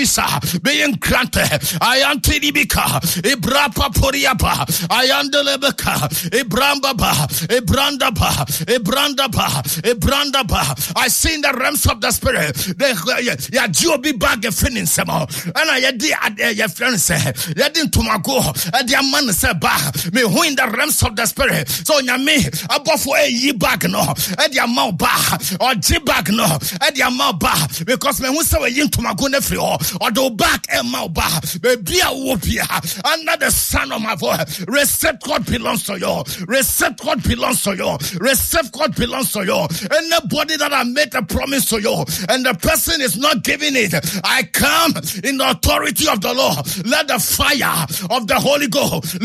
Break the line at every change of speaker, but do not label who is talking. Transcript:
being granted. I am Tidibika, Ibrapa Poriapa, I am Delebeka, Ibrambaba, Ibrandaba. I see in the realms of the spirit. Ya Jobi bag a fin in Samo, and I did your friends say, Yadin Tumago, and your man said, Bah, me who in the realms of the spirit. So, Yami, above a ye bag no, and your mouth bah, or Jibag no, and your mouth bah, because me who say yin Tumago nefrio, or do back and mouth bah, be a whoopia, another son of my voice. Receive God belongs to you. Receive God belongs to you. Receive God belongs to you. Anybody that I made a promise to you, and the person is not giving it, I come in the authority of the Lord. Let the fire of the Holy Ghost